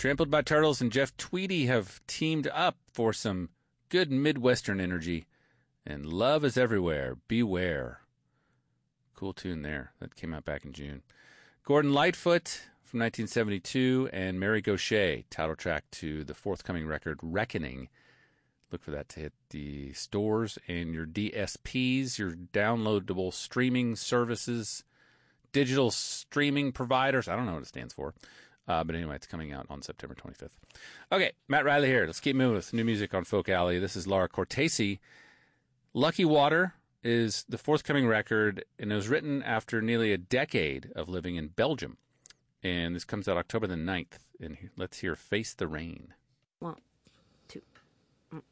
Trampled by Turtles and Jeff Tweedy have teamed up for some good Midwestern energy. And Love is Everywhere. Beware. Cool tune there. That came out back in June. Gordon Lightfoot from 1972 and Mary Gauthier, title track to the forthcoming record Reckoning. Look for that to hit the stores and your DSPs, your downloadable streaming services, digital streaming providers. I don't know what it stands for. But anyway, it's coming out on September 25th. Okay, Matt Riley here. Let's keep moving with new music on Folk Alley. This is Laura Cortese. Lucky Water is the forthcoming record, and it was written after nearly a decade of living in Belgium. And this comes out October the 9th. And let's hear Face the Rain. 1,